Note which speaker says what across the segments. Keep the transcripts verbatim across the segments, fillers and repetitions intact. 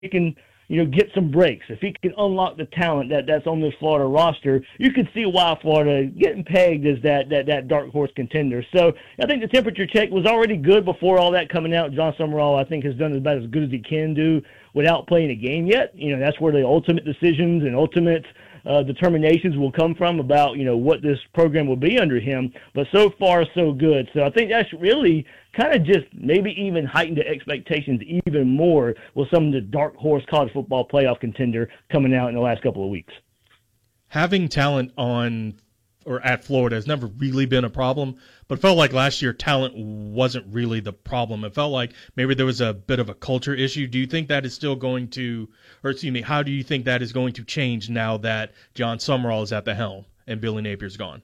Speaker 1: can, you know, get some breaks, if he can unlock the talent that, that's on this Florida roster, you can see why Florida getting pegged as that, that, that dark horse contender. So I think the temperature check was already good before all that coming out. John Summerall, I think, has done about as good as he can do without playing a game yet. You know, that's where the ultimate decisions and ultimate uh, determinations will come from about, you know, what this program will be under him. But so far, so good. So I think that's really kind of just maybe even heightened the expectations even more with some of the dark horse college football playoff contender coming out in the last couple of weeks.
Speaker 2: Having talent on or at Florida has never really been a problem, but it felt like last year talent wasn't really the problem. It felt like maybe there was a bit of a culture issue. Do you think that is still going to, or excuse me, how do you think that is going to change now that John Summerall is at the helm and Billy Napier's gone?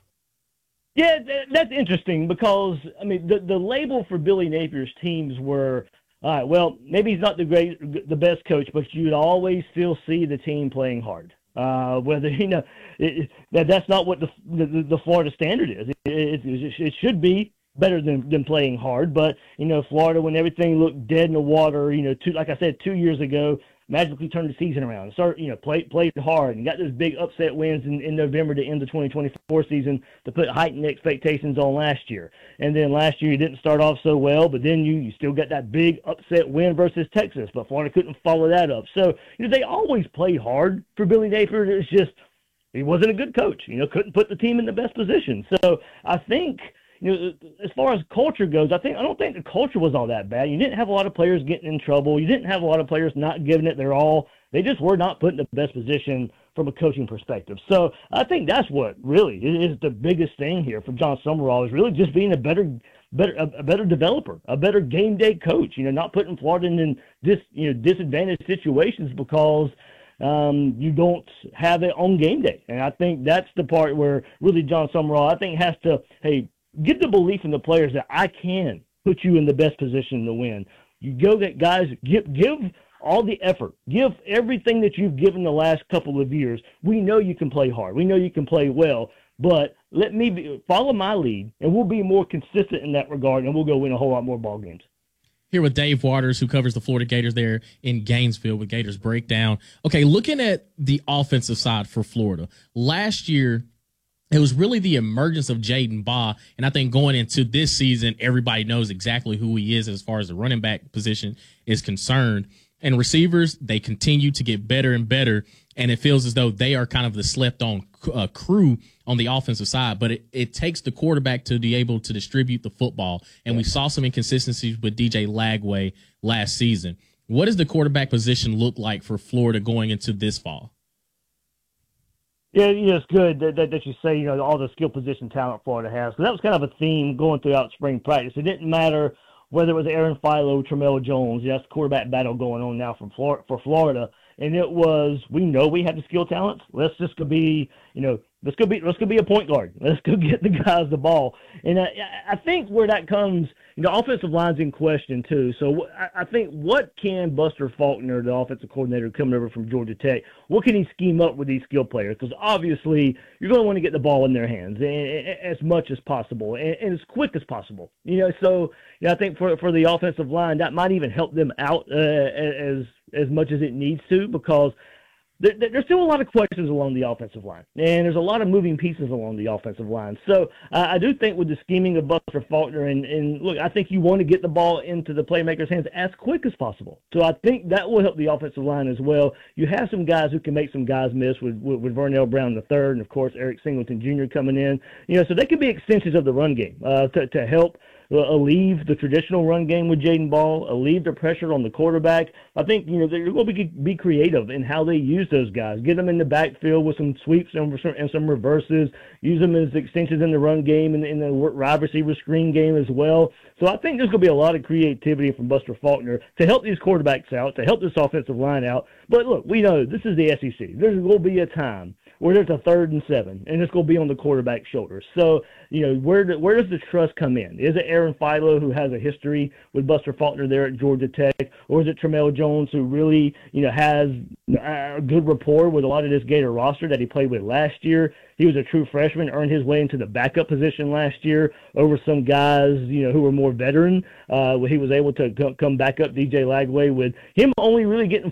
Speaker 1: Yeah, that's interesting because, I mean, the, the label for Billy Napier's teams were, all right, well, maybe he's not the great, the best coach, but you'd always still see the team playing hard. Uh, whether, you know, it, that that's not what the, the the Florida standard is. It, it, it, it should be better than, than playing hard, but, you know, Florida, when everything looked dead in the water, you know, two, like I said, two years ago, magically turned the season around. Start, you know, played played hard and got those big upset wins in, in November to end the twenty twenty-four season to put heightened expectations on last year. And then last year you didn't start off so well, but then you, you still got that big upset win versus Texas, but Florida couldn't follow that up. So, you know, they always play hard for Billy Napier. It's just he wasn't a good coach. You know, couldn't put the team in the best position. So I think, you know, as far as culture goes, I think I don't think the culture was all that bad. You didn't have a lot of players getting in trouble. You didn't have a lot of players not giving it their all. They just were not put in the best position from a coaching perspective. So I think that's what really is the biggest thing here for John Summerall, is really just being a better, better, a better developer, a better game day coach. You know, not putting Florida in dis, you know, disadvantaged situations because um, you don't have it on game day. And I think that's the part where really John Summerall, I think, has to, hey, give the belief in the players that I can put you in the best position to win. You go get guys, give, give all the effort. Give everything that you've given the last couple of years. We know you can play hard. We know you can play well, but let me be, follow my lead, and we'll be more consistent in that regard, and we'll go win a whole lot more ball games.
Speaker 3: Here with Dave Waters, who covers the Florida Gators there in Gainesville with Gators Breakdown. Okay, looking at the offensive side for Florida, last year, it was really the emergence of Jaden Baugh, and I think going into this season, everybody knows exactly who he is as far as the running back position is concerned. And receivers, they continue to get better and better, and it feels as though they are kind of the slept-on uh, crew on the offensive side. But it, it takes the quarterback to be able to distribute the football, and we saw some inconsistencies with D J Lagway last season. What does the quarterback position look like for Florida going into this fall?
Speaker 1: Yeah, you know, it's good that, that, that you say, you know, all the skill position talent Florida has. Because that was kind of a theme going throughout spring practice. It didn't matter whether it was Aaron Philo, Tramel Jones. Yeah, that's the quarterback battle going on now from Florida, for Florida. And it was, we know we have the skill talents. Let's just go be, you know, let's go be, let's go be a point guard. Let's go get the guys the ball. And I, I think where that comes, you know, offensive line's in question too. So I, I think what can Buster Faulkner, the offensive coordinator coming over from Georgia Tech, what can he scheme up with these skill players? Because obviously you're going to want to get the ball in their hands as much as possible and, and as quick as possible. You know, so you know, I think for for the offensive line, that might even help them out uh, as as much as it needs to, because there, there's still a lot of questions along the offensive line, and there's a lot of moving pieces along the offensive line. So uh, I do think with the scheming of Buster Faulkner, and, and look, I think you want to get the ball into the playmakers' hands as quick as possible. So I think that will help the offensive line as well. You have some guys who can make some guys miss with, with, with Vernell Brown the third, and of course Eric Singleton Junior coming in. You know, so they could be extensions of the run game uh, to, to help alleviate the traditional run game with Jaden Ball, alleviate the pressure on the quarterback. I think, you know, they're going to be, be creative in how they use those guys. Get them in the backfield with some sweeps and, and some reverses. Use them as extensions in the run game and in the wide receiver screen game as well. So I think there's going to be a lot of creativity from Buster Faulkner to help these quarterbacks out, to help this offensive line out. But look, we know this is the S E C. There's going to be a time where there's a third and seven, and it's going to be on the quarterback's shoulders. So, you know, where do, where does the trust come in? Is it Aaron Philo, who has a history with Buster Faulkner there at Georgia Tech, or is it Tramel Jones, who really, you know, has a good rapport with a lot of this Gator roster that he played with last year? He was a true freshman, earned his way into the backup position last year over some guys, you know, who were more veteran. Uh, he was able to come back up D J Lagway with him only really getting